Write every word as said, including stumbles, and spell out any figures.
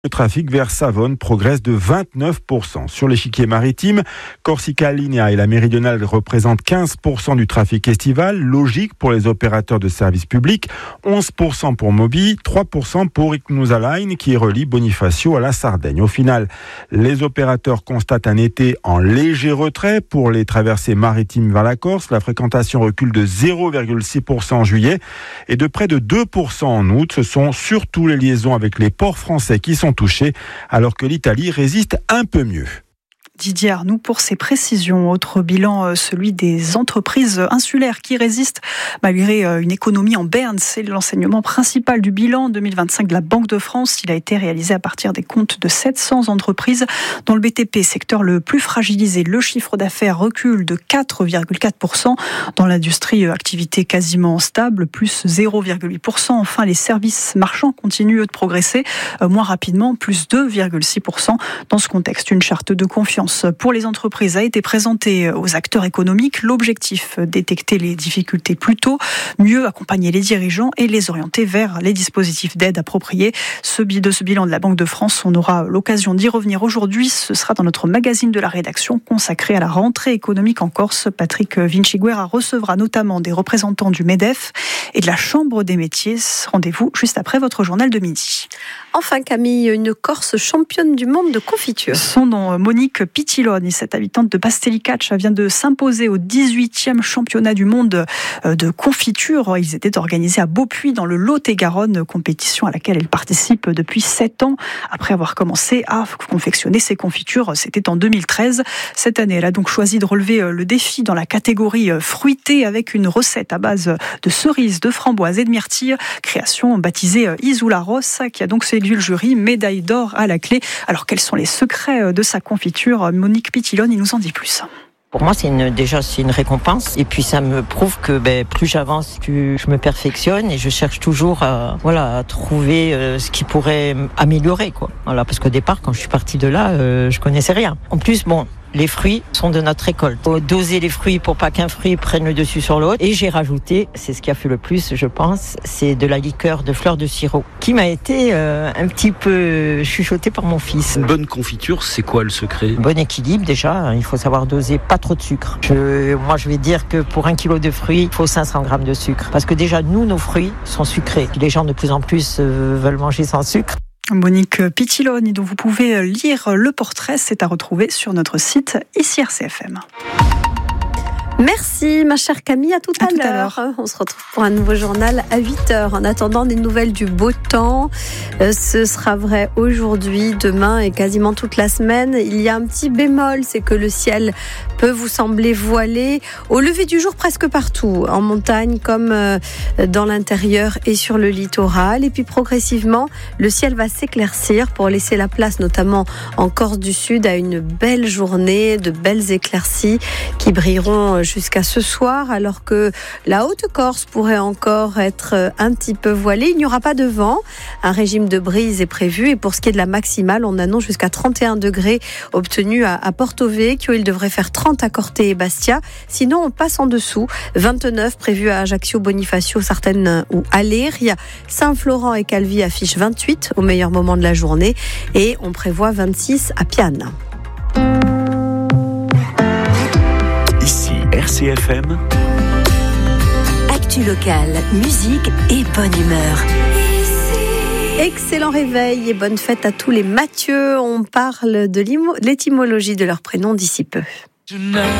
Le trafic vers Savone progresse de vingt-neuf pour cent. Sur l'échiquier maritime, Corsica Linea et la Méridionale représentent quinze pour cent du trafic estival, logique pour les opérateurs de services publics, onze pour cent pour Moby, trois pour cent pour Ichnusa Line qui relie Bonifacio à la Sardaigne. Au final, les opérateurs constatent un été en léger retrait pour les traversées maritimes vers la Corse. La fréquentation recule de zéro virgule six pour cent en juillet et de près de deux pour cent en août. Ce sont surtout les liaisons avec les ports français qui sont touchés, alors que l'Italie résiste un peu mieux. Didier Arnoux pour ses précisions. Autre bilan, celui des entreprises insulaires qui résistent malgré une économie en berne. C'est l'enseignement principal du bilan deux mille vingt-cinq de la Banque de France. Il a été réalisé à partir des comptes de sept cents entreprises. Dans le B T P, secteur le plus fragilisé, le chiffre d'affaires recule de quatre virgule quatre pour cent. Dans l'industrie, activité quasiment stable, plus zéro virgule huit pour cent. Enfin, les services marchands continuent de progresser moins rapidement, plus deux virgule six pour cent. Dans ce contexte, une charte de confiance pour les entreprises a été présentée aux acteurs économiques. L'objectif, détecter les difficultés plus tôt, mieux accompagner les dirigeants et les orienter vers les dispositifs d'aide appropriés. Ce, de ce bilan de la Banque de France, on aura l'occasion d'y revenir aujourd'hui. Ce sera dans notre magazine de la rédaction consacré à la rentrée économique en Corse. Patrick Vinciguerra recevra notamment des représentants du MEDEF et de la Chambre des métiers. Rendez-vous juste après votre journal de midi. Enfin Camille, une Corse championne du monde de confiture. Son nom, Monique Pitiloni, cette habitante de Bastelicac, vient de s'imposer au dix-huitième championnat du monde de confiture. Ils étaient organisés à Beaupuy dans le Lot-et-Garonne, compétition à laquelle elle participe depuis sept ans. Après avoir commencé à confectionner ses confitures, c'était en deux mille treize. Cette année, elle a donc choisi de relever le défi dans la catégorie fruitée avec une recette à base de cerises, de framboises et de myrtilles. Création baptisée Isula Rossa, qui a donc séduit le jury, médaille d'or à la clé. Alors quels sont les secrets de sa confiture ? Monique Pitiloni nous en dit plus. Pour moi, c'est une, déjà c'est une récompense et puis ça me prouve que ben, plus j'avance, plus je me perfectionne et je cherche toujours à, voilà, à trouver euh, ce qui pourrait améliorer, quoi. Voilà, parce qu'au départ, quand je suis partie de là, euh, je connaissais rien. En plus, bon, les fruits sont de notre récolte. Faut doser les fruits pour pas qu'un fruit prenne le dessus sur l'autre. Et j'ai rajouté, c'est ce qui a fait le plus, je pense, c'est de la liqueur de fleurs de sirop, qui m'a été euh, un petit peu chuchotée par mon fils. Une bonne confiture, c'est quoi le secret ? Bon équilibre déjà, il faut savoir doser pas trop de sucre. Je, moi je vais dire que pour un kilo de fruits, il faut cinq cents grammes de sucre. Parce que déjà nous, nos fruits sont sucrés. Les gens de plus en plus euh, veulent manger sans sucre. Monique Pitiloni, dont vous pouvez lire le portrait, c'est à retrouver sur notre site ici R C F M. Merci ma chère Camille, à tout à, à, tout à l'heure. On se retrouve pour un nouveau journal à huit heures. En attendant des nouvelles du beau temps, euh, ce sera vrai aujourd'hui, demain et quasiment toute la semaine. Il y a un petit bémol, c'est que le ciel peut vous sembler voilé au lever du jour presque partout, en montagne comme euh, dans l'intérieur et sur le littoral. Et puis progressivement, le ciel va s'éclaircir pour laisser la place notamment en Corse du Sud à une belle journée, de belles éclaircies qui brilleront jusqu'à ce soir, alors que la Haute-Corse pourrait encore être un petit peu voilée. Il n'y aura pas de vent. Un régime de brise est prévu. Et pour ce qui est de la maximale, on annonce jusqu'à trente et un degrés obtenus à, à Porto Vecchio. Il devrait faire trente à Corté et Bastia. Sinon, on passe en dessous. vingt-neuf prévu à Ajaccio, Bonifacio, Sartène ou Aléria. Saint-Florent et Calvi affichent vingt-huit au meilleur moment de la journée. Et on prévoit vingt-six à Piane. R C F M. Actu locale, musique et bonne humeur. Excellent réveil et bonne fête à tous les Mathieu. On parle de l'étymologie de leur prénom d'ici peu.